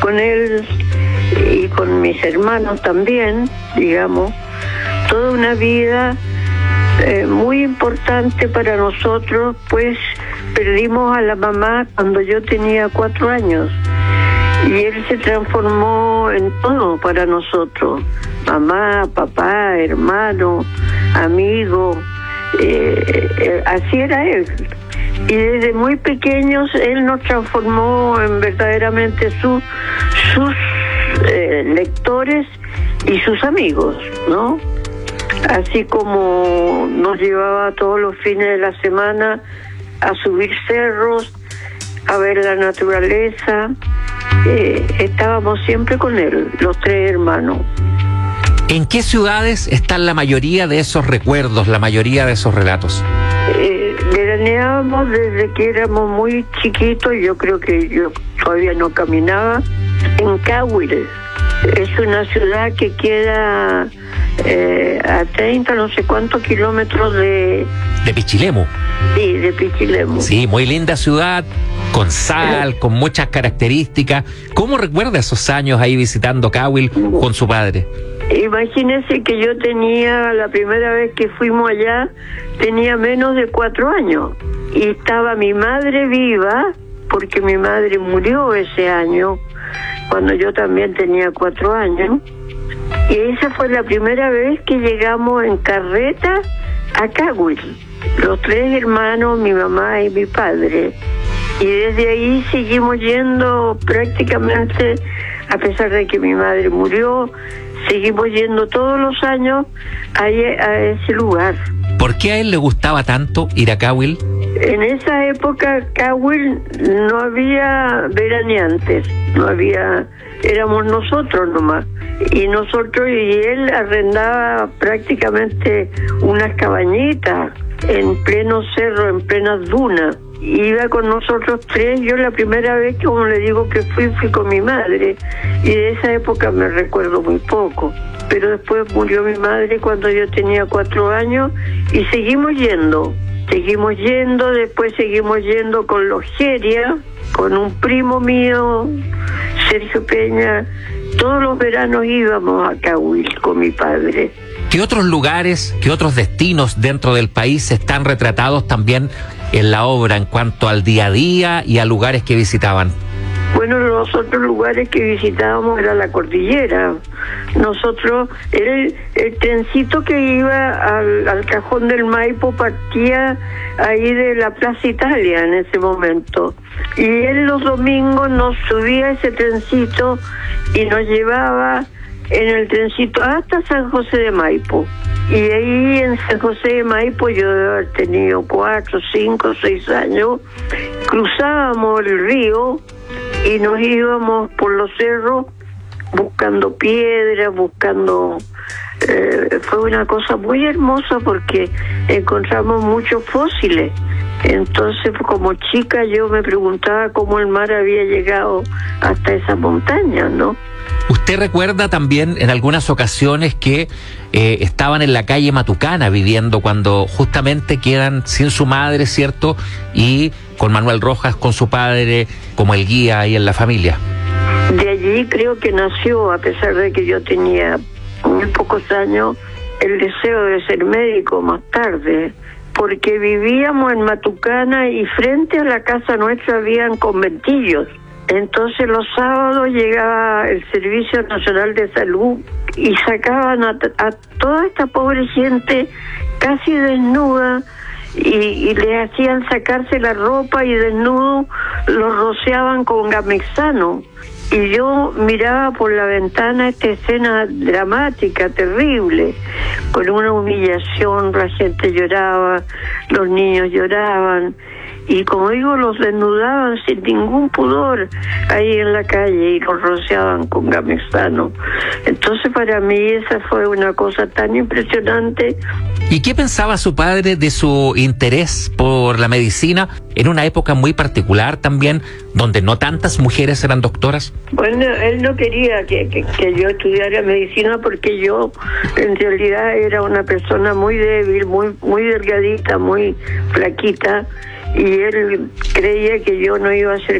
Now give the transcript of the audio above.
con él y con mis hermanos también, digamos, toda una vida muy importante para nosotros, pues perdimos a la mamá cuando yo tenía 4 años y él se transformó en todo para nosotros: mamá, papá, hermano, amigo. Así era él. Y desde muy pequeños él nos transformó en verdaderamente sus lectores y sus amigos, ¿no? Así como nos llevaba todos los fines de la semana a subir cerros, a ver la naturaleza. Estábamos siempre con él, los 3 hermanos. ¿En qué ciudades están la mayoría de esos recuerdos, la mayoría de esos relatos? Veraneábamos desde que éramos muy chiquitos. Yo creo que yo todavía no caminaba. En Cahuil. Es una ciudad que queda a 30, no sé cuántos kilómetros de Pichilemu. Sí, de Pichilemu. Sí, muy linda ciudad, con sal, con muchas características. ¿Cómo recuerda esos años ahí visitando Cahuil con su padre? Imagínese que yo tenía, la primera vez que fuimos allá, tenía menos de 4 años. Y estaba mi madre viva, porque mi madre murió ese año, cuando yo también tenía 4 años. Y esa fue la primera vez que llegamos en carreta a Cahuil, los 3 hermanos, mi mamá y mi padre. Y desde ahí seguimos yendo prácticamente, a pesar de que mi madre murió, seguimos yendo todos los años a ese lugar. ¿Por qué a él le gustaba tanto ir a Cahuil? En esa época Cahuil no había veraneantes, no había, éramos nosotros nomás. Y él arrendaba prácticamente unas cabañitas en pleno cerro, en plenas dunas. Iba con nosotros 3, yo la primera vez que, como le digo, que fui con mi madre, y de esa época me recuerdo muy poco. Pero después murió mi madre cuando yo tenía 4 años y seguimos yendo, después seguimos yendo con los Geria, con un primo mío, Sergio Peña. Todos los veranos íbamos a Cahuil con mi padre. ¿Qué otros lugares, qué otros destinos dentro del país están retratados también en la obra en cuanto al día a día y a lugares que visitaban? Bueno, los otros lugares que visitábamos era la cordillera. Nosotros, el trencito que iba al Cajón del Maipo partía ahí de la Plaza Italia en ese momento. Y él los domingos nos subía ese trencito y nos llevaba en el trencito hasta San José de Maipo. Y ahí en San José de Maipo, yo debo haber tenido 4, 5, 6 años, cruzábamos el río y nos íbamos por los cerros buscando piedras, fue una cosa muy hermosa porque encontramos muchos fósiles. Entonces, como chica, yo me preguntaba cómo el mar había llegado hasta esa montaña, ¿no? ¿Usted recuerda también en algunas ocasiones que estaban en la calle Matucana viviendo cuando justamente quedan sin su madre, ¿cierto? Y con Manuel Rojas, con su padre, como el guía ahí en la familia. De allí creo que nació, a pesar de que yo tenía muy pocos años, el deseo de ser médico más tarde, porque vivíamos en Matucana y frente a la casa nuestra habían conventillos. Entonces los sábados llegaba el Servicio Nacional de Salud y sacaban a toda esta pobre gente casi desnuda y le hacían sacarse la ropa y desnudo los rociaban con gamexano. Y yo miraba por la ventana esta escena dramática, terrible, con una humillación, la gente lloraba, los niños lloraban, y como digo, los desnudaban sin ningún pudor ahí en la calle y los rociaban con gamexano. Entonces para mí esa fue una cosa tan impresionante. ¿Y qué pensaba su padre de su interés por la medicina en una época muy particular también, donde no tantas mujeres eran doctoras? Bueno, él no quería que yo estudiara medicina porque yo en realidad era una persona muy débil, muy delgadita, muy flaquita, y él creía que yo no iba a ser